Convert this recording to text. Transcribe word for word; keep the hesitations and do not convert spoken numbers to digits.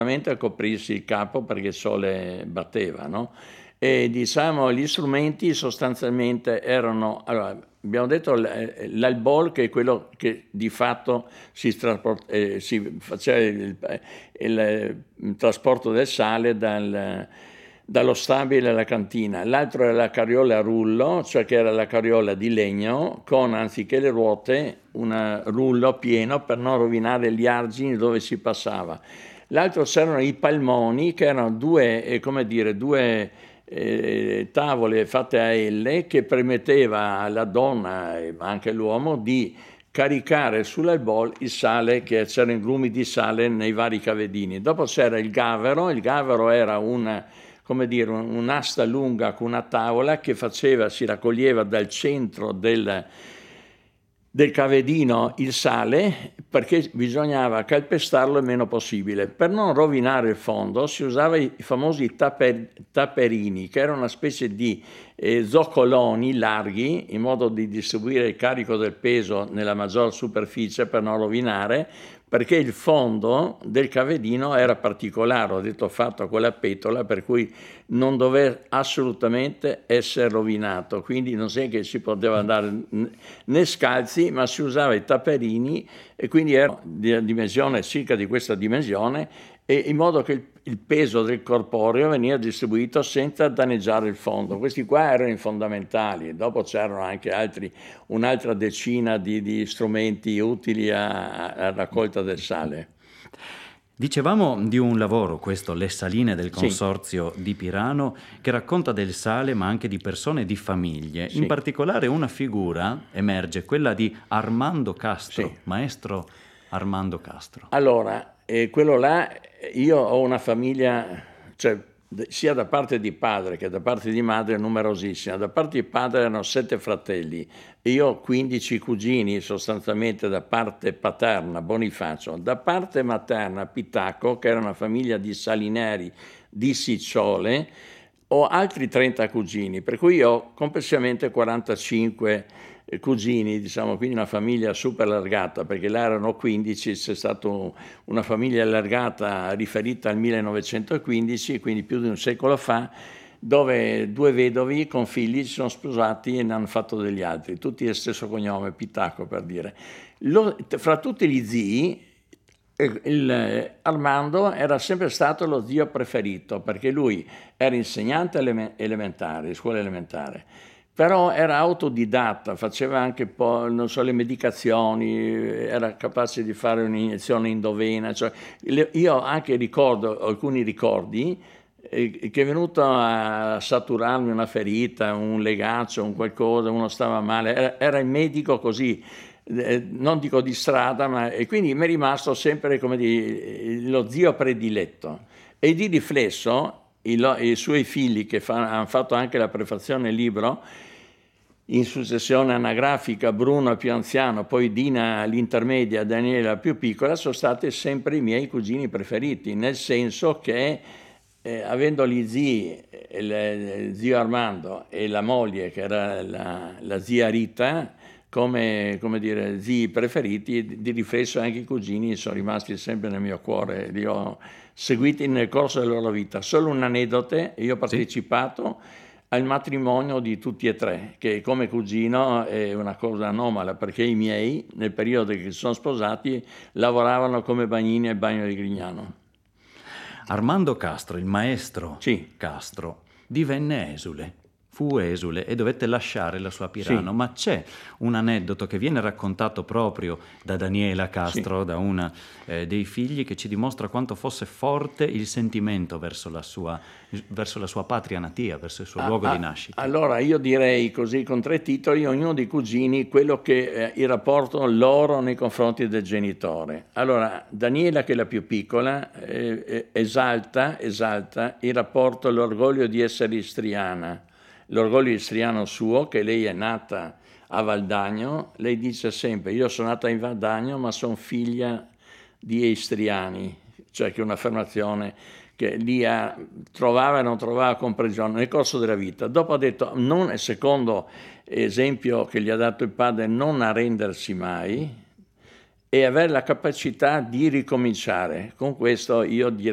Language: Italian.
a coprirsi il capo perché il sole batteva, no, e diciamo gli strumenti sostanzialmente erano allora abbiamo detto l l'albol che è quello che di fatto si trasport ehm, si faceva il il il trasporto del sale dal dallo stabile alla cantina. L'altro era la carriola a rullo, cioè che era la carriola di legno con, anziché le ruote, un rullo pieno per non rovinare gli argini dove si passava. L'altro c'erano i palmoni che erano due, ehm, come dire, due, ehm, tavole fatte a elle che permetteva alla donna, e ma anche all'uomo, di caricare sull'albol il sale, che c'erano i grumi di sale nei vari cavedini. Dopo c'era il gavero, il gavero era un come dire, un'asta lunga con una tavola che faceva si raccoglieva dal centro del del cavedino il sale, perché bisognava calpestarlo il meno possibile. Per non rovinare il fondo si usava i famosi tappe tapperini, che era una specie di, ehm, zoccoloni larghi, in modo di distribuire il carico del peso nella maggior superficie per non rovinare, perché il fondo del cavedino era particolare, ho detto fatto con la petola, per cui non dover assolutamente essere rovinato, quindi non è che si poteva andare né scalzi, ma si usava i tapperini e quindi era di dimensione circa di questa dimensione, e in modo che il il peso del corporeo veniva distribuito senza danneggiare il fondo. Questi qua erano i fondamentali, dopo c'erano anche altri un'altra decina di di strumenti utili a a raccolta del sale. Dicevamo di un lavoro, questo Le saline del Sì. consorzio di Pirano, che racconta del sale ma anche di persone e di famiglie. In Sì. particolare una figura emerge, quella di Armando Sì. Castro, maestro Armando Castro. Allora, ehm, quello là io ho una famiglia, cioè d sia da parte di padre che da parte di madre numerosissima. Da parte di padre erano sette fratelli e io ho quindici cugini sostanzialmente da parte paterna, Bonifacio. Da parte materna, Pitacco, che era una famiglia di salineri di Sicciole, ho altri trenta cugini, per cui ho complessivamente quarantacinque, ehm, cugini, diciamo, quindi una famiglia super allargata, perché là erano quindici, c'è stato una famiglia allargata riferita al millenovecentoquindici, quindi più di un secolo fa, dove due vedovi con figli si sono sposati e ne han fatto degli altri, tutti del stesso cognome, Pitacco per dire. Lo t fra tutti gli zii, ehm, il Armando era sempre stato lo zio preferito, perché lui era insegnante eleme elementare, scuola elementare, però era autodidatta, faceva anche po non so, le medicazioni, era capace di fare un'iniezione endovena, cioè le io anche ricordo alcuni ricordi, ehm, che è venuto a saturarmi una ferita, un legaccio, un qualcosa, uno stava male, era era il medico così, ehm, non dico di strada, ma e quindi m'è rimasto sempre, come di lo zio prediletto. E di riflesso i lo i suoi figli che fa han fatto anche la prefazione al libro, in successione anagrafica, Bruno più anziano, poi Dina l'intermedia, Daniela più piccola, son stati sempre i miei cugini preferiti, nel senso che, ehm, avendo gli zii, il zio Armando e la moglie che era la la zia Rita, come come dire, zii preferiti, d di riflesso anche i cugini son rimasti sempre nel mio cuore, li ho seguiti nel corso della loro vita. Solo un aneddote: io ho Sì. partecipato al matrimonio di tutti e tre, che come cugino è una cosa anomala, perché i miei, nel periodo che si son sposati, lavoravano come bagnini al bagno di Grignano. Armando Castro, il maestro Sì. Castro, divenne esule. Fu esule e dovette lasciare la sua Pirano, Sì. ma c'è un aneddoto che viene raccontato proprio da Daniela Sì. Castro, da una, ehm, dei figli, che ci dimostra quanto fosse forte il sentimento verso la sua s verso la sua patria natia, verso il suo A luogo di a nascita. allora io direi così con tre titoli, ognuno dei cugini quello che è il rapporto loro nei confronti del genitore. Allora, Daniela, che è la più piccola, ehm, e esalta esalta il rapporto, l'orgoglio di essere istriana, l'orgoglio istriano suo, che lei è nata a Valdagno. Lei dice sempre: "Io son nata in Valdagno, ma son figlia di istriani", cioè che è un'affermazione che lì a trovava e non trovava comprensione nel corso della vita. Dopo ha detto non, secondo esempio che gli ha dato il padre, non arrendersi mai e aver la capacità di ricominciare. Con questo io dire